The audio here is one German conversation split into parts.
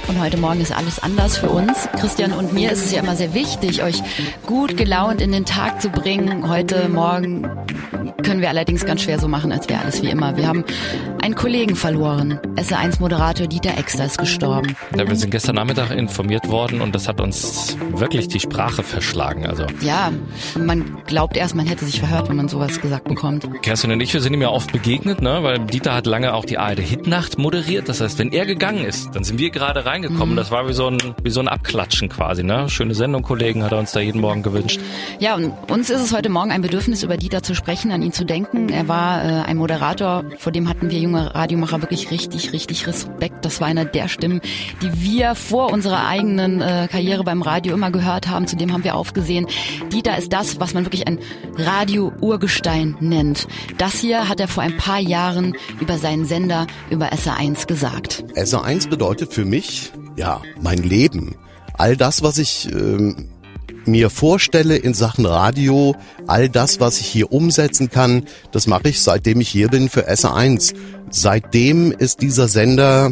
Und heute Morgen ist alles anders für uns. Christian und mir ist es ja immer sehr wichtig, euch gut gelaunt in den Tag zu bringen. Heute Morgen können wir allerdings ganz schwer so machen, als wäre alles wie immer. Wir haben einen Kollegen verloren. SR1-Moderator Dieter Exter ist gestorben. Ja, wir sind gestern Nachmittag informiert worden und das hat uns wirklich die Sprache verschlagen. Also ja, man glaubt erst, man hätte sich verhört, wenn man sowas gesagt bekommt. Kerstin und ich, wir sind ihm ja oft begegnet, ne? Weil Dieter hat lange auch die ARD-Hitnacht moderiert. Das heißt, wenn er gegangen ist, dann sind wir gerade reingekommen. Das war wie so ein Abklatschen quasi. Ne? Schöne Sendung, Kollegen, hat er uns da jeden Morgen gewünscht. Ja, und uns ist es heute Morgen ein Bedürfnis, über Dieter zu sprechen, an ihn zu denken. Er war ein Moderator, vor dem hatten wir junge Radiomacher wirklich richtig, richtig Respekt. Das war einer der Stimmen, die wir vor unserer eigenen Karriere beim Radio immer gehört haben. Zudem haben wir aufgesehen. Dieter ist das, was man wirklich ein Radio-Urgestein nennt. Das hier hat er vor ein paar Jahren über seinen Sender, über SR1 gesagt. SR1 bedeutet für mich, ja, mein Leben. All das, was ich mir vorstelle in Sachen Radio, all das, was ich hier umsetzen kann, das mache ich, seitdem ich hier bin für SR1. Seitdem ist dieser Sender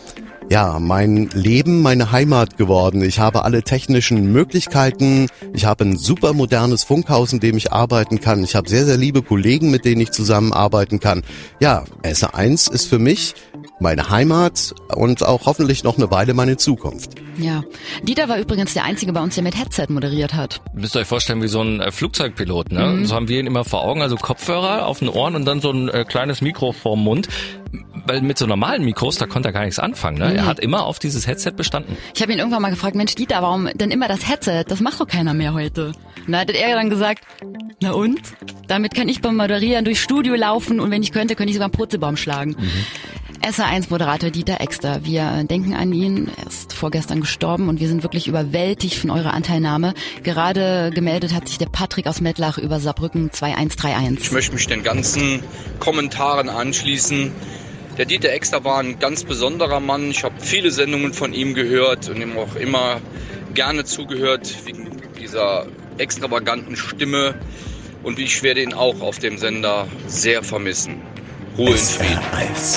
ja mein Leben, meine Heimat geworden. Ich habe alle technischen Möglichkeiten. Ich habe ein super modernes Funkhaus, in dem ich arbeiten kann. Ich habe sehr, sehr liebe Kollegen, mit denen ich zusammenarbeiten kann. Ja, SR1 ist für mich meine Heimat und auch hoffentlich noch eine Weile meine Zukunft. Ja, Dieter war übrigens der Einzige bei uns, der mit Headset moderiert hat. Müsst ihr euch vorstellen, wie so ein Flugzeugpilot, ne? So haben wir ihn immer vor Augen, also Kopfhörer auf den Ohren und dann so ein kleines Mikro vorm Mund. Weil mit so normalen Mikros, da konnte er gar nichts anfangen, ne? Er hat immer auf dieses Headset bestanden. Ich habe ihn irgendwann mal gefragt, Mensch Dieter, warum denn immer das Headset? Das macht doch keiner mehr heute. Und da hat er dann gesagt, na und? Damit kann ich beim Moderieren durchs Studio laufen und wenn ich könnte ich sogar einen Purzelbaum schlagen. SR1-Moderator Dieter Exter, wir denken an ihn, er ist vorgestern gestorben und wir sind wirklich überwältigt von eurer Anteilnahme. Gerade gemeldet hat sich der Patrick aus Mettlach über Saarbrücken 2131. Ich möchte mich den ganzen Kommentaren anschließen. Der Dieter Exter war ein ganz besonderer Mann. Ich habe viele Sendungen von ihm gehört und ihm auch immer gerne zugehört, wegen dieser extravaganten Stimme. Und ich werde ihn auch auf dem Sender sehr vermissen. Ruhe in Frieden.